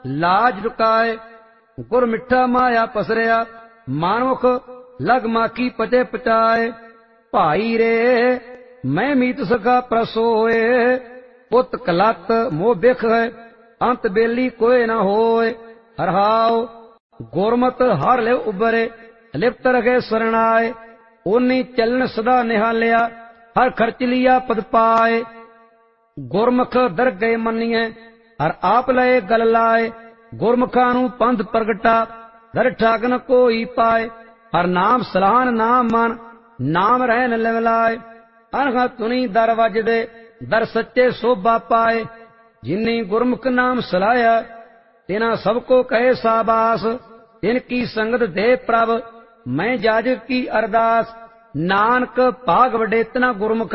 लाज रुकाए। गुर मिठा माया पसरिया, मानुख लग माखी पचे पचाए। भाई रे मैं मीत सखा प्रसोए, पुत कलत मोह बिख है, अंत बेली कोय न होए। हरहाओ गुरमत हर ले उबरे, लिप्त रखे सरणाए। ओनी चलन सदा निहालिया, हर खर्च लिया पद पाए। गुरमुख दर गए मनिए, हर आप लए गल लाए। गुरमुखा नू पंथ प्रगटा, दर ठाकन कोई पाए। हर नाम सलाहन नाम मन, नाम रहन लिवलाए। अनहा तुनी दर वजदे, दर सच्चे शोभा पाए। जिन्नी गुरमुख नाम सलाया, तिना सबको कहे साबास। तिनकी संगत दे प्रभ, मैं जाजक की अरदास। नानक भाग वडेतना गुरमुख